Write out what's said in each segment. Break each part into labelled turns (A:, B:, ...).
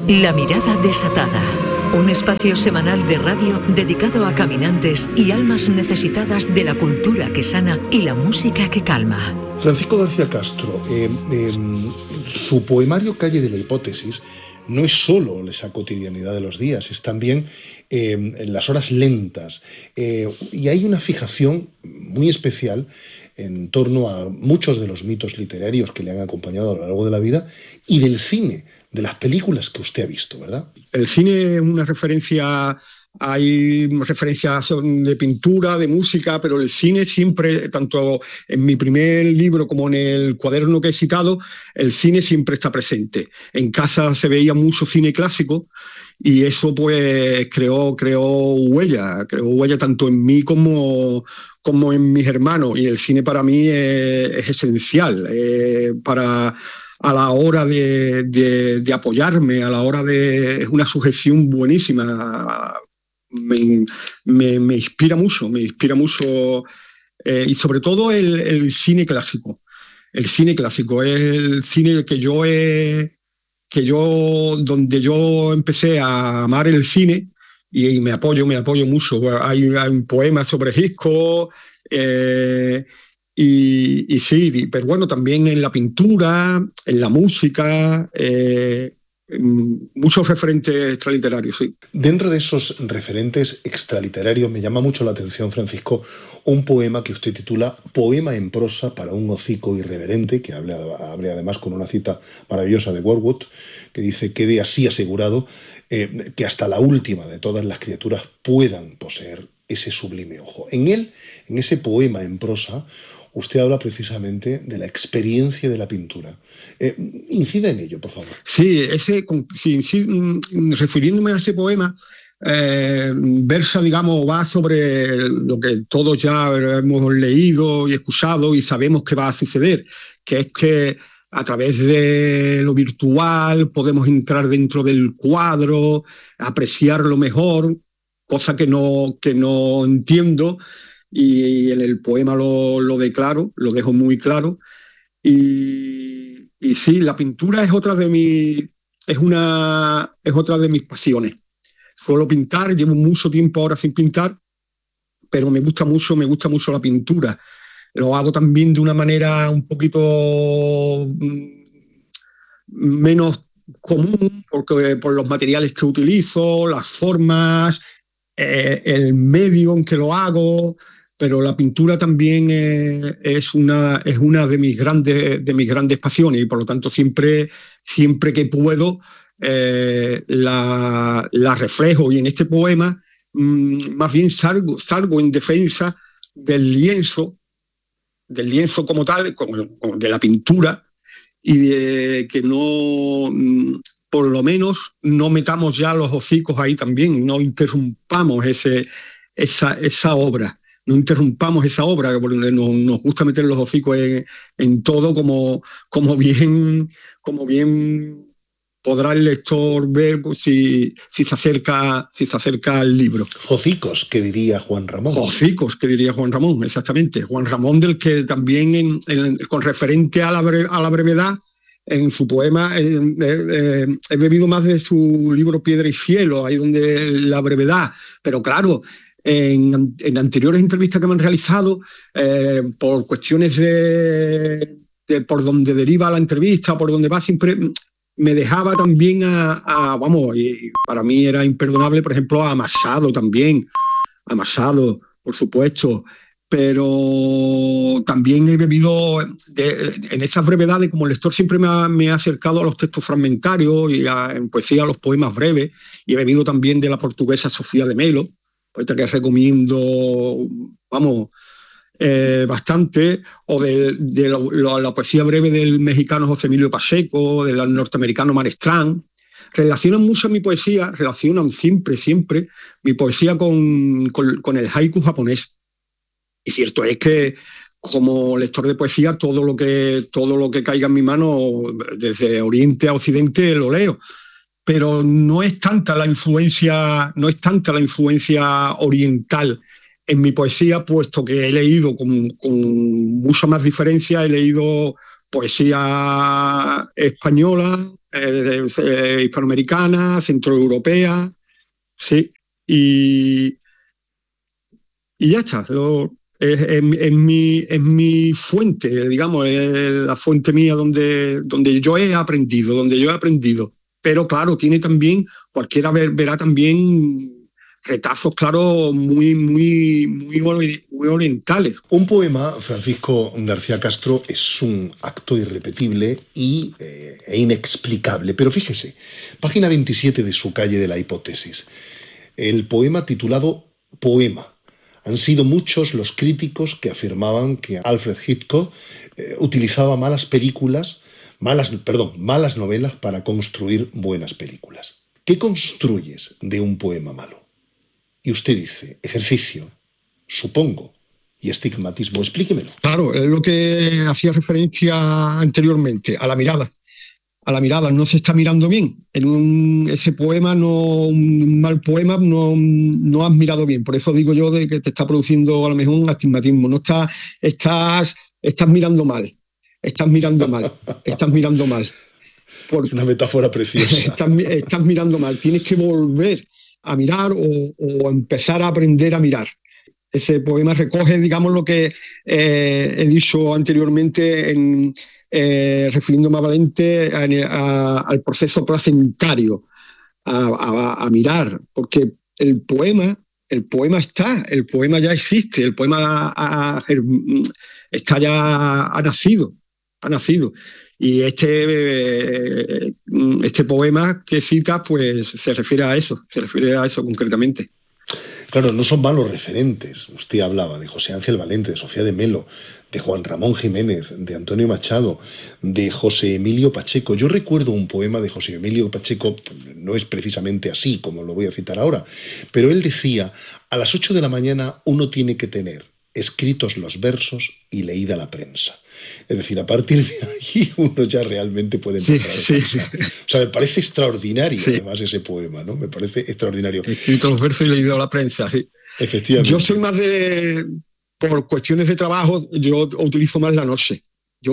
A: La mirada desatada. Un espacio semanal de radio dedicado a caminantes y almas necesitadas de la cultura que sana y la música que calma.
B: Francisco García Castro, su poemario Calle de la Hipótesis no es solo esa cotidianidad de los días, es también en las horas lentas. Y hay una fijación muy especial en torno a muchos de los mitos literarios que le han acompañado a lo largo de la vida y del cine, de las películas que usted ha visto, ¿verdad?
C: El cine es una referencia, hay referencias de pintura, de música, pero el cine siempre, tanto en mi primer libro como en el cuaderno que he citado, el cine siempre está presente. En casa se veía mucho cine clásico y eso pues creó huella tanto en mí como en mis hermanos, y el cine para mí es esencial a la hora de apoyarme, a la hora de... es una sujeción buenísima, me inspira mucho, y sobre todo el cine clásico. El cine clásico es el cine donde yo empecé a amar el cine, y me apoyo mucho. Hay un poema sobre Hitchcock, y sí, pero bueno, también en la pintura, en la música, muchos referentes extraliterarios, sí.
B: Dentro de esos referentes extraliterarios me llama mucho la atención, Francisco, un poema que usted titula Poema en prosa para un hocico irreverente, que abre además con una cita maravillosa de Wordsworth, que dice: quede así asegurado que hasta la última de todas las criaturas puedan poseer ese sublime ojo. En ese poema en prosa, usted habla precisamente de la experiencia de la pintura. Incida en ello, por favor.
C: Sí, refiriéndome a ese poema, versa, digamos, va sobre lo que todos ya hemos leído y escuchado y sabemos que va a suceder, que es que a través de lo virtual podemos entrar dentro del cuadro, apreciarlo mejor, cosa que no entiendo, y en el poema lo declaro, lo dejo muy claro. Y sí, la pintura es otra de mis pasiones. Suelo pintar, llevo mucho tiempo ahora sin pintar, pero me gusta mucho la pintura. Lo hago también de una manera un poquito menos común, porque por los materiales que utilizo, las formas, el medio en que lo hago. Pero la pintura también es una de mis grandes pasiones, y por lo tanto siempre que puedo la reflejo. Y en este poema más bien salgo en defensa del lienzo como tal, de la pintura, y de que no, por lo menos, no metamos ya los hocicos ahí también, no interrumpamos esa obra. No interrumpamos esa obra, porque nos gusta meter los hocicos en todo, como bien podrá el lector ver si se acerca al libro.
B: Hocicos, que diría Juan Ramón.
C: Hocicos, que diría Juan Ramón, exactamente. Juan Ramón, del que también, con referente a la brevedad, en su poema he bebido más de su libro Piedra y Cielo, ahí donde la brevedad. Pero claro, en anteriores entrevistas que me han realizado, por cuestiones de por donde deriva la entrevista, por donde va, siempre me dejaba también y para mí era imperdonable, por ejemplo, a Machado también, por supuesto, pero también he bebido en esas brevedades, como lector siempre me ha acercado a los textos fragmentarios y en poesía a los poemas breves, y he bebido también de la portuguesa Sofía de Melo, poeta que recomiendo, bastante, o de la poesía breve del mexicano José Emilio Pacheco, del norteamericano Marestrán. Relacionan siempre mi poesía con el haiku japonés. Y cierto es que, como lector de poesía, todo lo que caiga en mi mano, desde Oriente a Occidente, lo leo. Pero no es tanta la influencia oriental en mi poesía, puesto que he leído con mucha más diferencia, he leído poesía española, hispanoamericana, centroeuropea, sí, y ya está. Es mi fuente, digamos, es la fuente mía donde yo he aprendido. Pero claro, tiene también, cualquiera verá también retazos, claro, muy orientales.
B: Un poema, Francisco García Castro, es un acto irrepetible e inexplicable. Pero fíjese, página 27 de su Calle de la Hipótesis, el poema titulado Poema. Han sido muchos los críticos que afirmaban que Alfred Hitchcock utilizaba malas novelas para construir buenas películas. ¿Qué construyes de un poema malo? Y usted dice, ejercicio, supongo, y estigmatismo. Explíquemelo.
C: Claro, es lo que hacía referencia anteriormente, a la mirada. A la mirada, no se está mirando bien. Ese poema, un mal poema, no has mirado bien. Por eso digo yo de que te está produciendo a lo mejor un astigmatismo. No estás mirando mal. Estás mirando mal.
B: Es una metáfora preciosa.
C: Estás mirando mal. Tienes que volver a mirar o empezar a aprender a mirar. Ese poema recoge, digamos, lo que he dicho anteriormente refiriéndome a Valente al proceso placentario, a mirar, porque el poema ya existe, el poema está ya ha nacido. Y este poema que cita, pues se refiere a eso concretamente.
B: Claro, no son malos referentes. Usted hablaba de José Ángel Valente, de Sofía de Melo, de Juan Ramón Jiménez, de Antonio Machado, de José Emilio Pacheco. Yo recuerdo un poema de José Emilio Pacheco, no es precisamente así como lo voy a citar ahora, pero él decía, a las 8 de la mañana uno tiene que tener escritos los versos y leída la prensa. Es decir, a partir de ahí uno ya realmente puede empezar a pensar. O sea, me parece extraordinario, además, ese poema, ¿no? Me parece extraordinario.
C: Escrito los versos y leído la prensa, sí.
B: Efectivamente.
C: Yo soy más por cuestiones de trabajo, yo utilizo más la noche.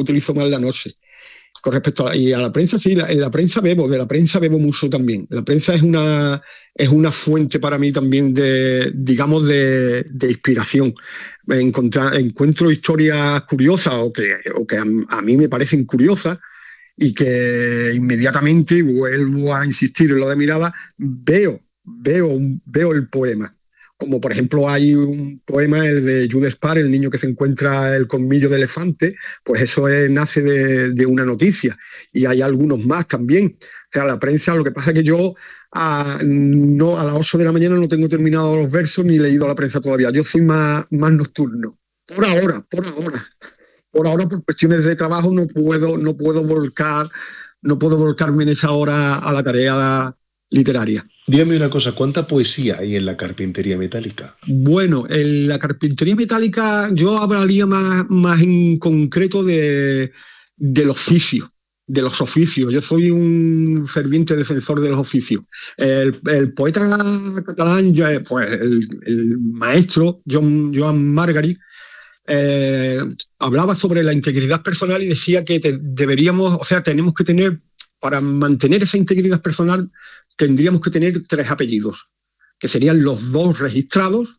C: Con respecto a la prensa, sí, de la prensa bebo mucho también. La prensa es una fuente para mí también de inspiración. Encuentro historias curiosas o que a mí me parecen curiosas y que inmediatamente, vuelvo a insistir en lo de mirada, veo el poema. Como por ejemplo hay un poema, el de Jules Parr, el niño que se encuentra el colmillo de elefante, pues eso nace de una noticia. Y hay algunos más también. O sea, la prensa, lo que pasa es que yo a las 8 de la mañana no tengo terminado los versos ni leído la prensa todavía. Yo soy más nocturno. Por ahora, por cuestiones de trabajo no puedo volcarme en esa hora a la tarea literaria.
B: Dígame una cosa, ¿cuánta poesía hay en la carpintería metálica?
C: Bueno, en la carpintería metálica yo hablaría más en concreto del oficio, de los oficios. Yo soy un ferviente defensor de los oficios. El poeta catalán, pues el maestro Joan Margarit, hablaba sobre la integridad personal y decía que tenemos que tener, para mantener esa integridad personal, tendríamos que tener 3 apellidos, que serían los dos registrados,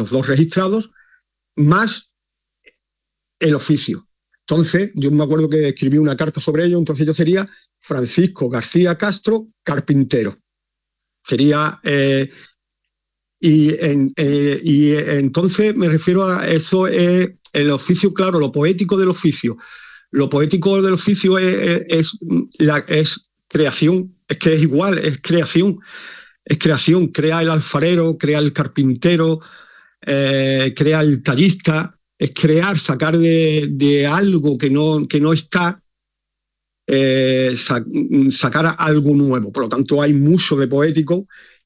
C: más el oficio. Entonces, yo me acuerdo que escribí una carta sobre ello, entonces yo sería Francisco García Castro, carpintero. Sería... entonces me refiero a eso, el oficio, claro, lo poético del oficio. Lo poético del oficio es creación, es que es igual, es creación, crea el alfarero, crea el carpintero, crea el tallista, es crear, sacar de algo que no está, sacar algo nuevo. Por lo tanto, hay mucho de poético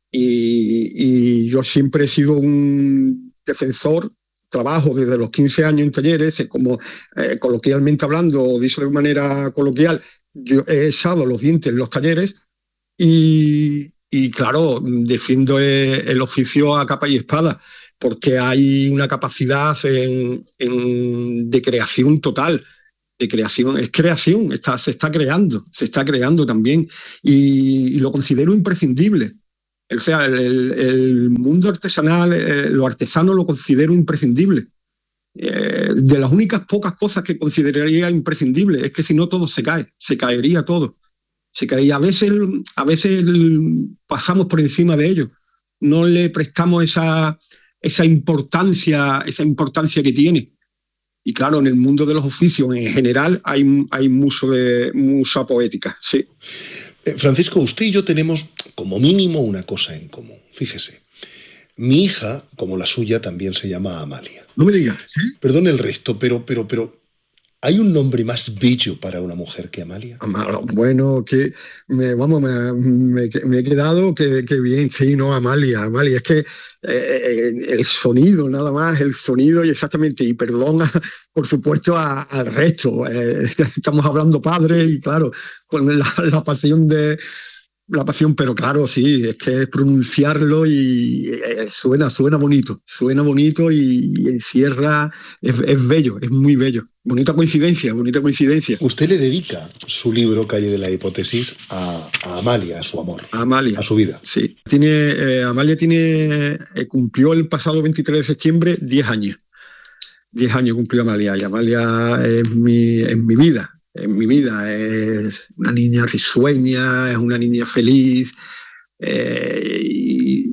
C: y yo siempre he sido un defensor. Trabajo desde los 15 años en talleres, como coloquialmente hablando, o dicho de manera coloquial, yo he echado los dientes en los talleres y claro, defiendo el oficio a capa y espada, porque hay una capacidad de creación total. creación, es creación, se está creando también, y lo considero imprescindible. O sea, el mundo artesanal, lo artesano lo considero imprescindible. De las únicas pocas cosas que consideraría imprescindible es que si no todo se caería todo. Se caería. A veces pasamos por encima de ello, no le prestamos esa importancia que tiene. Y claro, en el mundo de los oficios en general hay mucha poética, sí.
B: Francisco, usted y yo tenemos como mínimo una cosa en común. Fíjese, mi hija, como la suya, también se llama Amalia.
C: No me digas. ¿Sí?
B: Perdón el resto, pero ¿hay un nombre más bello para una mujer que Amalia?
C: Bueno, que me he quedado que bien, sí, no, Amalia. Es que el sonido, nada más, el sonido y exactamente, y perdona, por supuesto, al resto. Estamos hablando padres y claro, con la pasión pero claro, sí, es que pronunciarlo y suena bonito y encierra, es bello, es muy bello. Bonita coincidencia.
B: Usted le dedica su libro, Calle de la Hipótesis, a Amalia, a su amor,
C: a Amalia,
B: a su vida.
C: Sí, Amalia cumplió el pasado 23 de septiembre 10 años. 10 años cumplió Amalia, y Amalia es mi vida. En mi vida es una niña risueña, es una niña feliz, y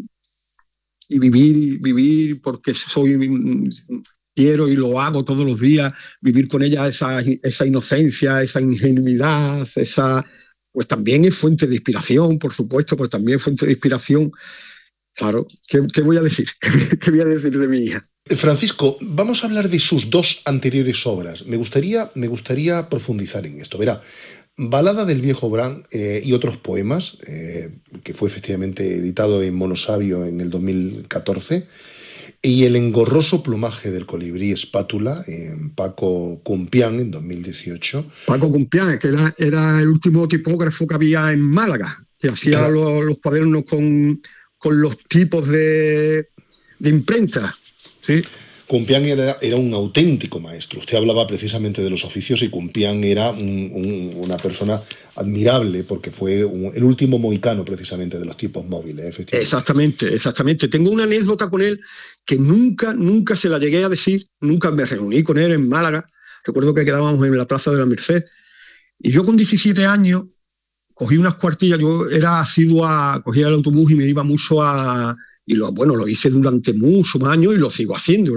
C: vivir porque quiero y lo hago todos los días, vivir con ella esa inocencia, esa ingenuidad, pues también es fuente de inspiración, por supuesto, pues también es fuente de inspiración. Claro, ¿qué voy a decir? ¿Qué voy a decir de mi hija?
B: Francisco, vamos a hablar de sus dos anteriores obras. Me gustaría profundizar en esto. Verá, Balada del Viejo Bran y otros poemas, que fue efectivamente editado en Monosabio en el 2014, y El engorroso plumaje del colibrí espátula en Paco Cumpián en 2018.
C: Paco Cumpián, que era el último tipógrafo que había en Málaga, que hacía claro, los cuadernos con los tipos de imprenta. Sí.
B: Cumpián era un auténtico maestro. Usted hablaba precisamente de los oficios y Cumpián era una persona admirable porque fue el último mohicano precisamente de los tipos móviles. Efectivamente.
C: Exactamente. Tengo una anécdota con él que nunca se la llegué a decir. Nunca me reuní con él en Málaga. Recuerdo que quedábamos en la Plaza de la Merced. Y yo con 17 años cogí unas cuartillas. Yo era asiduo cogía el autobús y me iba mucho y lo hice durante muchos años y lo sigo haciendo,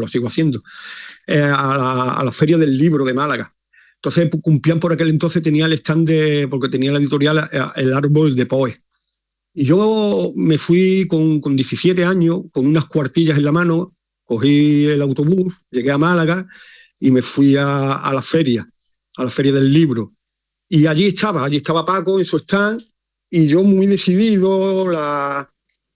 C: a la Feria del Libro de Málaga. Entonces Cumpián por aquel entonces tenía el stand porque tenía la editorial El Árbol de Poe. Y yo me fui con 17 años, con unas cuartillas en la mano, cogí el autobús, llegué a Málaga y me fui a la Feria del Libro. Y allí estaba Paco en su stand y yo muy decidido, la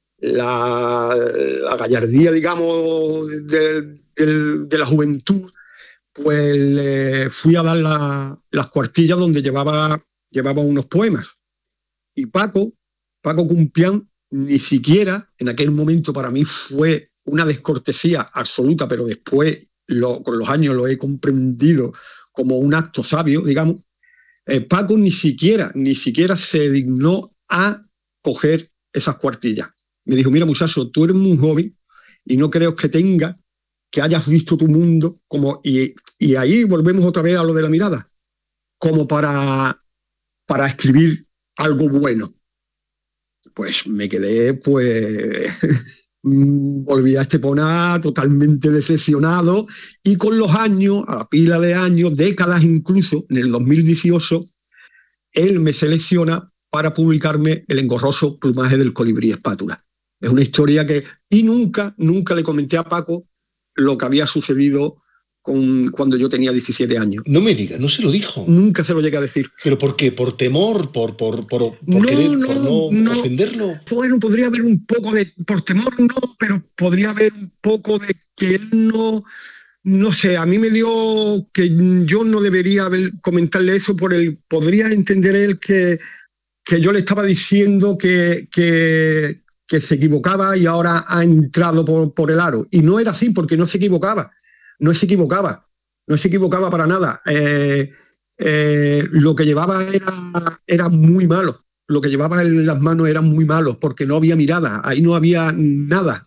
C: gallardía, digamos, de la juventud, pues fui a dar las cuartillas donde llevaba unos poemas. Y Paco Cumpián, ni siquiera, en aquel momento para mí fue una descortesía absoluta, pero después, con los años lo he comprendido como un acto sabio, digamos. Paco ni siquiera se dignó a coger esas cuartillas. Me dijo, mira muchacho, tú eres muy joven y no creo que hayas visto tu mundo y ahí volvemos otra vez a lo de la mirada, como para escribir algo bueno. Pues me quedé, volví a Estepona totalmente decepcionado y con los años, a pila de años, décadas incluso, en el 2018, él me selecciona para publicarme El engorroso plumaje del colibrí espátula. Es una historia y nunca le comenté a Paco lo que había sucedido cuando yo tenía 17 años.
B: No me diga, no se lo dijo.
C: Nunca se lo llegué a decir.
B: ¿Pero por qué? ¿Por temor? ¿Por no ofenderlo?
C: Bueno, podría haber un poco por temor no, pero podría haber un poco de que él no sé, a mí me dio que yo no debería comentarle eso podría entender él que yo le estaba diciendo que se equivocaba y ahora ha entrado por el aro. Y no era así, porque no se equivocaba para nada. lo que llevaba era muy malo. Lo que llevaba en las manos era muy malo, porque no había mirada, ahí no había nada.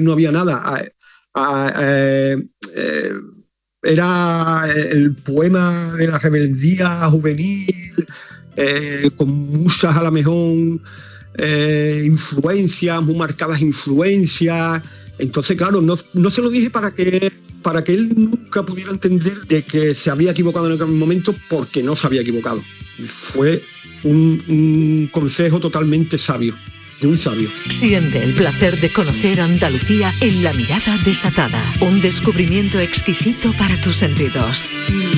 C: Era el poema de la rebeldía juvenil, con muchas, a lo mejor, influencias, muy marcadas influencias. Entonces, claro, no se lo dije para que él nunca pudiera entender de que se había equivocado en aquel momento, porque no se había equivocado. Fue un consejo totalmente sabio, de un sabio.
A: Siente el placer de conocer Andalucía en La Mirada Desatada, un descubrimiento exquisito para tus sentidos.